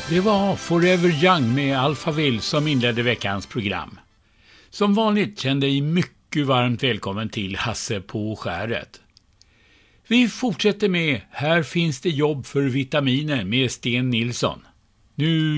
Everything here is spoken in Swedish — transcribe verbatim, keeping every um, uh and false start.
Det var Forever Young med Alphaville som inledde veckans program. Som vanligt kände jag mycket varmt välkommen till Hasse på skäret. Vi fortsätter med Här finns det jobb för vitaminer med Sten Nilsson. Nu